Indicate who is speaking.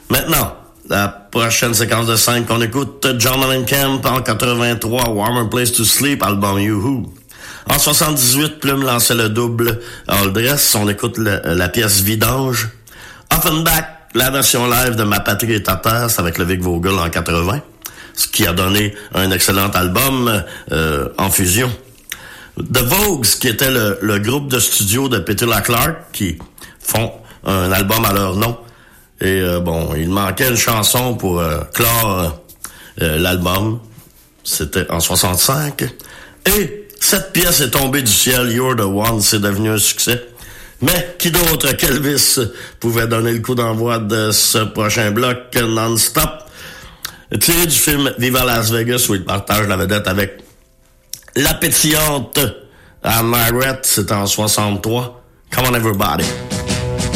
Speaker 1: Maintenant, la prochaine séquence de 5 qu'on écoute, John Mellencamp en 83, Warmer Place to Sleep, album Yoo-Hoo. En 78, Plume lançait le double All Dress, on écoute la pièce Vidange. Offenbach, la version live de Ma patrie est à terre, c'est avec le Vic Vogel en 80, ce qui a donné un excellent album en fusion. The Vogues, qui était le groupe de studio de Petula Clark, qui font un album à leur nom. Et il manquait une chanson pour clore l'album. C'était en 65. Et cette pièce est tombée du ciel, You're the One, c'est devenu un succès. Mais qui d'autre qu'Elvis pouvait donner le coup d'envoi de ce prochain bloc non-stop? Tiré du film Viva Las Vegas, où il partage la vedette avec la pétillante Anne Margaret, c'était en 63. Come on everybody.